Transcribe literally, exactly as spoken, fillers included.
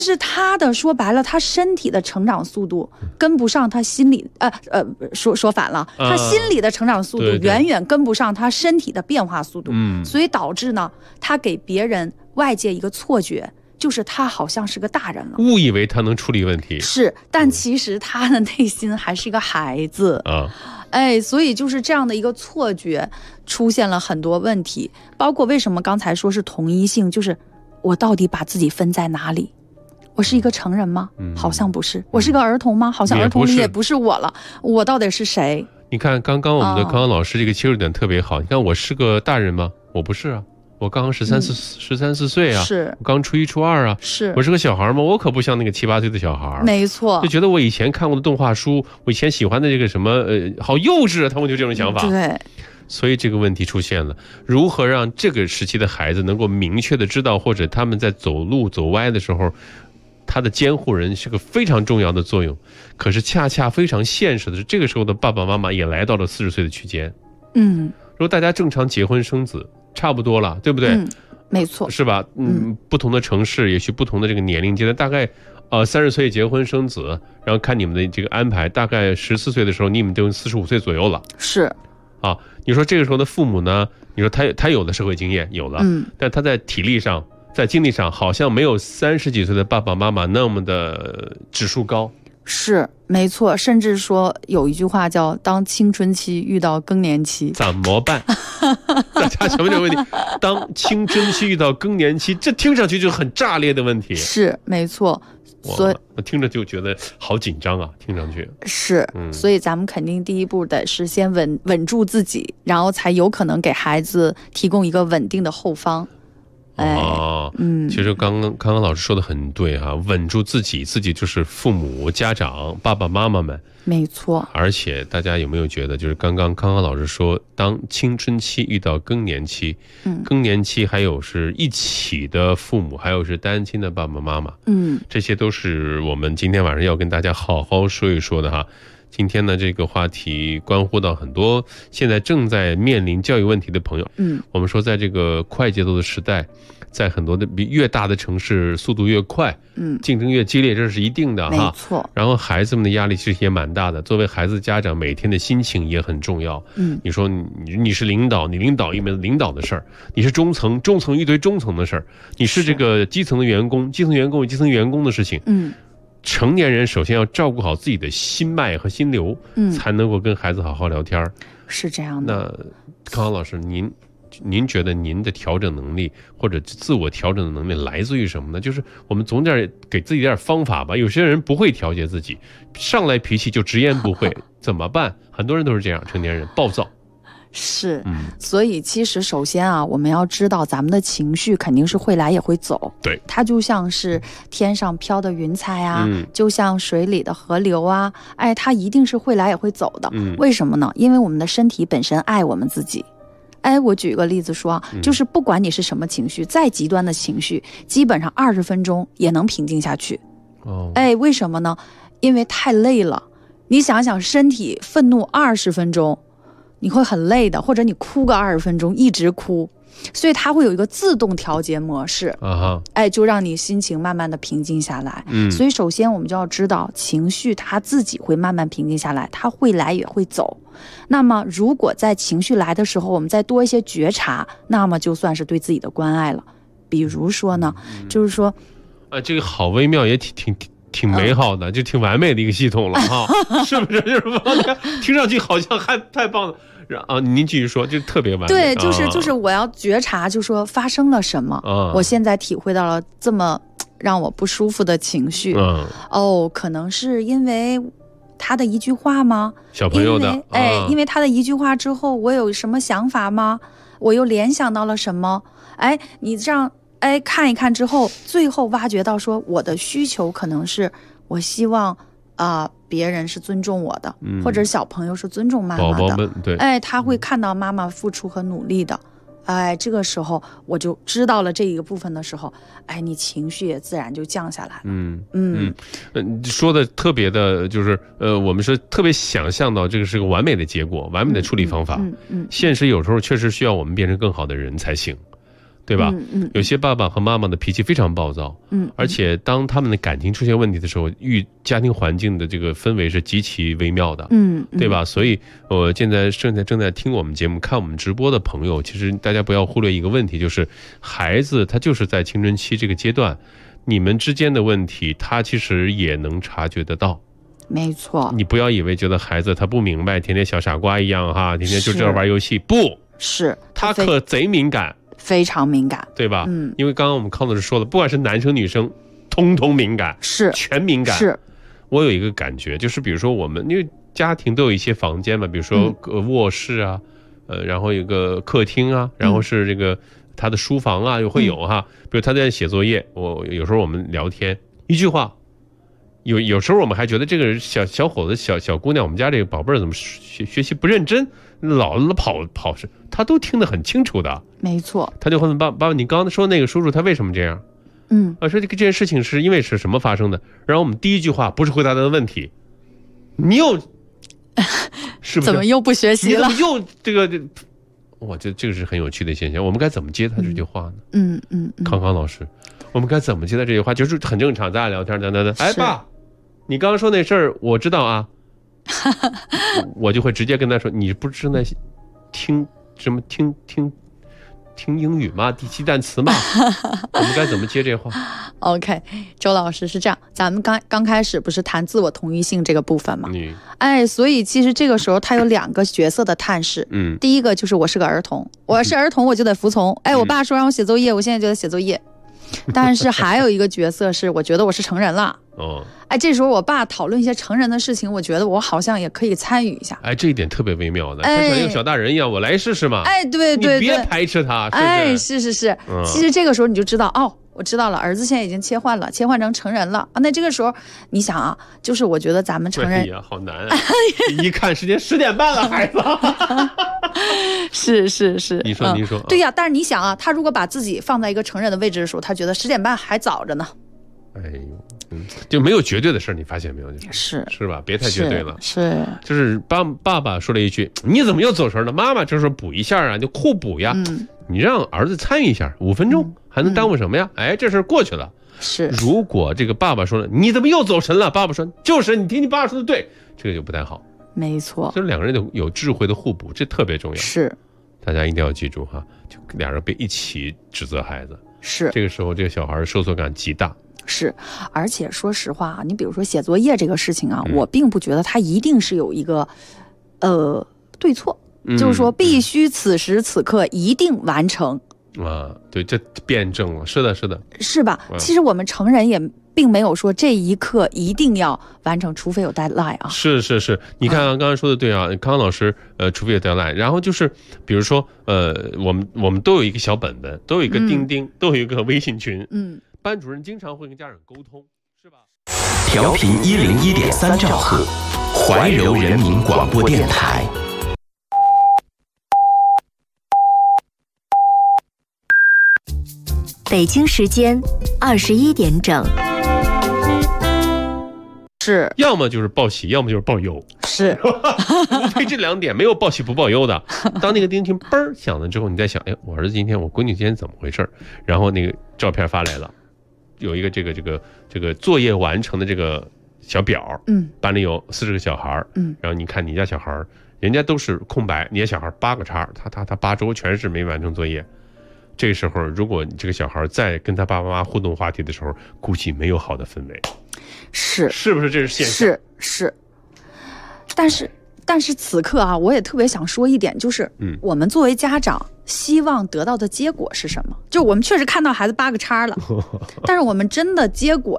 是他的说白了，他身体的成长速度跟不上他心理，呃呃，说说反了，他心理的成长速度远远跟不上他身体的变化速度， 嗯， 所以导致呢，他给别人外界一个错觉，就是他好像是个大人了， 误以为他能处理问题， 是，但其实他的内心还是一个孩子啊。哎，所以就是这样的一个错觉，出现了很多问题，包括为什么刚才说是同一性，就是我到底把自己分在哪里？我是一个成人吗？嗯、好像不是。我是个儿童吗？好像儿童里也不是我了。我到底是谁？ 你看，刚刚我们的康康老师这个切入点特别好。哦、你看，我是个大人吗？我不是啊，我刚刚十三四十三四岁啊， 是我刚初一初二啊， 是我是个小孩吗？我可不像那个七八岁的小孩。 没错， 就觉得我以前看过的动画书，我以前喜欢的这个什么呃，好幼稚啊，他们就这种想法。 对。 所以这个问题出现了，如何让这个时期的孩子能够明确的知道，或者他们在走路走歪的时候，他的监护人是个非常重要的作用。可是恰恰非常现实的是，这个时候的爸爸妈妈也来到了四十岁的区间。 嗯， 如果大家正常结婚生子，差不多了，对不对？ 嗯，没错， 是吧？嗯，不同的城市，也许不同的这个年龄阶段，大概呃三十岁结婚生子，然后看你们的这个安排，大概十四岁的时候，你们就四十五岁左右了。 是。 啊，你说这个时候的父母呢？你说他他有了社会经验，有了， 嗯， 但他在体力上、在精力上，好像没有三十几岁的爸爸妈妈那么的指数高。 是，没错，甚至说有一句话叫“当青春期遇到更年期怎么办？”大家什么这个问题？当青春期遇到更年期，这听上去就很炸裂的问题。 是，没错。所以我听着就觉得好紧张啊，听上去是、嗯，所以咱们肯定第一步得是先稳稳住自己，然后才有可能给孩子提供一个稳定的后方。哎， 哦，嗯，其实刚刚刚刚老师说的很对哈、啊，稳住自己，自己就是父母、家长、爸爸妈妈们， 没错。 而且大家有没有觉得，就是刚刚康康老师说，当青春期遇到更年期，嗯，更年期还有是一起的父母，还有是单亲的爸爸妈妈，嗯，这些都是我们今天晚上要跟大家好好说一说的哈。今天呢，这个话题关乎到很多现在正在面临教育问题的朋友。嗯，我们说，在这个快节奏的时代，在很多的比越大的城市，速度越快，嗯，竞争越激烈，这是一定的哈。 没错。然后孩子们的压力其实也蛮大的，作为孩子家长，每天的心情也很重要。嗯，你说你你是领导，你领导一门领导的事儿；你是中层，中层一堆中层的事儿；你是这个基层的员工，基层员工有基层员工的事情。嗯。成年人首先要照顾好自己的心脉和心流，嗯，才能够跟孩子好好聊天。 是这样的。 那康康老师，您您觉得您的调整能力或者自我调整的能力来自于什么呢？就是我们总点给自己点方法吧。有些人不会调节自己，上来脾气就直言不讳，怎么办？很多人都是这样，成年人暴躁。 是，嗯，所以其实首先啊，我们要知道咱们的情绪肯定是会来也会走， 对， 它就像是天上飘的云彩啊，嗯，就像水里的河流啊，哎，它一定是会来也会走的。嗯，为什么呢？因为我们的身体本身爱我们自己。哎，我举个例子说啊，就是不管你是什么情绪，再极端的情绪，基本上二十分钟也能平静下去。哦，哎，为什么呢？因为太累了。你想想，身体愤怒二十分钟。你会很累的，或者你哭个二十分钟，一直哭，所以它会有一个自动调节模式，啊，哎，就让你心情慢慢的平静下来。嗯，所以首先我们就要知道，情绪它自己会慢慢平静下来，它会来也会走。那么如果在情绪来的时候，我们再多一些觉察，那么就算是对自己的关爱了。比如说呢，嗯、就是说， 啊，这个好微妙，也挺挺挺。挺美好的、嗯、就挺完美的一个系统了哈，是不是？就是听上去好像还太棒了啊！您继续说，就特别完美。 对，就是就是我要觉察，就说发生了什么、啊、我现在体会到了这么让我不舒服的情绪、嗯、哦，可能是因为他的一句话吗？ 小朋友的， 因为哎、啊，因为他的一句话之后，我有什么想法吗？我又联想到了什么？哎，你这样。哎，看一看之后，最后挖掘到说我的需求可能是我希望啊、呃、别人是尊重我的、嗯，或者小朋友是尊重妈妈的， 宝宝们对， 哎，他会看到妈妈付出和努力的，哎，这个时候我就知道了这一个部分的时候，哎，你情绪也自然就降下来了。嗯嗯嗯，说的特别的就是呃，我们是特别想象到这个是个完美的结果，完美的处理方法。嗯 嗯, 嗯，现实有时候确实需要我们变成更好的人才行。 对吧？嗯嗯，有些爸爸和妈妈的脾气非常暴躁，嗯，而且当他们的感情出现问题的时候，遇家庭环境的这个氛围是极其微妙的，嗯，对吧？所以，我现在正在正在听我们节目、看我们直播的朋友，其实大家不要忽略一个问题，就是孩子他就是在青春期这个阶段，你们之间的问题，他其实也能察觉得到。 没错， 你不要以为觉得孩子他不明白，天天小傻瓜一样哈，天天就这玩游戏，不是， 他可贼敏感。 非常敏感， 对吧？嗯，因为刚刚我们康老师说了，不管是男生女生，通通敏感， 是全敏感。 是， 我有一个感觉，就是比如说我们因为家庭都有一些房间嘛，比如说卧室啊，嗯、呃，然后有个客厅啊，然后是这个他的书房啊，又会有哈。嗯、比如他在写作业，我有时候我们聊天，一句话，有有时候我们还觉得这个小小伙子、小小姑娘，我们家这个宝贝儿怎么学学习不认真？老了跑跑是，他都听得很清楚的。 没错， 他就会问爸爸爸，你刚才说那个叔叔他为什么这样？嗯，啊，说这个这件事情是因为是什么发生的？然后我们第一句话不是回答他的问题，你又是不是怎么又不学习了？ 你怎么又这个？我觉得这个是很有趣的现象。我们该怎么接他这句话呢？ 嗯嗯， 康康老师，我们该怎么接他这句话？就是很正常，咱俩聊天，等等等。哎，爸，你刚刚说那事儿我知道啊。我就会直接跟他说，你不是正在听什么听听听英语吗？第七单词吗？我们该怎么接这话 ？OK， 周老师是这样，咱们刚刚开始不是谈自我同一性这个部分吗？嗯，哎，所以其实这个时候他有两个角色的探视。嗯，第一个就是我是个儿童，我是儿童我就得服从。哎，我爸说让我写作业，我现在就得写作业。但是还有一个角色是，我觉得我是成人了。哦，哎，这时候我爸讨论一些成人的事情，我觉得我好像也可以参与一下。 哎，这一点特别微妙的，他像一个小大人一样，我来试试嘛。 哎，对对对， 你别排斥他。是是哎，是是是、嗯。其实这个时候你就知道，哦，我知道了，儿子现在已经切换了，切换成成人了啊。那这个时候，你想啊，就是我觉得咱们成人呀，好难啊！一看时间十点半了，孩子。 是是是， 你说你说、 嗯，对呀、啊。但是你想啊，他如果把自己放在一个成人的位置的时候，他觉得十点半还早着呢。 哎呦，嗯，就没有绝对的事，你发现没有？ 是是吧？别太绝对了。 是，是就是爸爸爸说了一句：“你怎么又走神了？”妈妈这时候补一下啊，就互补呀。嗯，你让儿子参与一下，五分钟、嗯、还能耽误什么呀？嗯、哎，这事过去了。 是， 如果这个爸爸说了：“你怎么又走神了？”爸爸说：“就是你听你爸爸说的对。”这个就不太好。 没错， 就是两个人有有智慧的互补，这特别重要。 是， 大家一定要记住哈，就俩人别一起指责孩子。 是， 这个时候这个小孩受挫感极大。 是，而且说实话啊，你比如说写作业这个事情啊，嗯、我并不觉得它一定是有一个呃对错、嗯，就是说必须此时此刻一定完成。 啊，对，这辩证了，是的，是的， 是吧？其实我们成人也并没有说这一刻一定要完成，除非有 deadline 啊。 是是是，你看啊，刚才说的对啊，康康老师，呃，除非有 deadline， 然后就是比如说，呃，我们我们都有一个小本本，都有一个钉钉，嗯、都有一个微信群，嗯，班主任经常会跟家长沟通，是吧？ 调频一零一点三兆赫，怀柔人民广播电台。 北京时间二十一点整， 是， 要么就是报喜，要么就是报忧， 是， 无非这两点，没有报喜不报忧的。当那个钉钉嘣儿响了之后，你再想，哎，我儿子今天，我闺女今天怎么回事？然后那个照片发来了，有一个这个这个这个作业完成的这个小表，嗯，班里有四十个小孩，嗯，然后你看你家小孩，人家都是空白，你家小孩八个叉，他他他八周全是没完成作业。这个时候，如果你这个小孩在跟他爸爸妈妈互动话题的时候，估计没有好的氛围， 是是不是？这是现象， 是是。但是但是此刻啊，我也特别想说一点，就是，嗯，我们作为家长，希望得到的结果是什么？就我们确实看到孩子八个叉了，但是我们真的结果